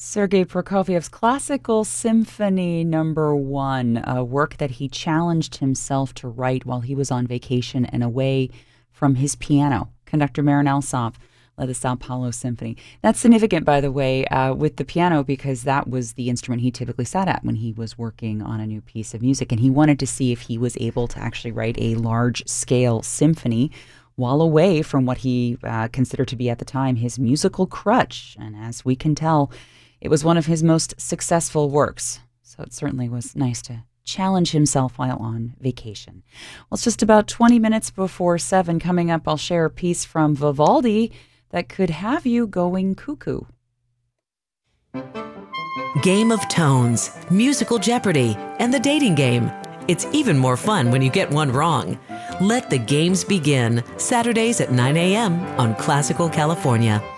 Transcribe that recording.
Sergei Prokofiev's Classical Symphony Number 1, a work that he challenged himself to write while he was on vacation and away from his piano. Conductor Marin Alsop led the Sao Paulo Symphony. That's significant, by the way, with the piano, because that was the instrument he typically sat at when he was working on a new piece of music. And he wanted to see if he was able to actually write a large-scale symphony while away from what he considered to be at the time his musical crutch. And as we can tell, it was one of his most successful works. So it certainly was nice to challenge himself while on vacation. Well, it's just about 20 minutes before 7. Coming up, I'll share a piece from Vivaldi that could have you going cuckoo. Game of Tones, Musical Jeopardy, and the dating game. It's even more fun when you get one wrong. Let the games begin, Saturdays at 9 a.m. on Classical California.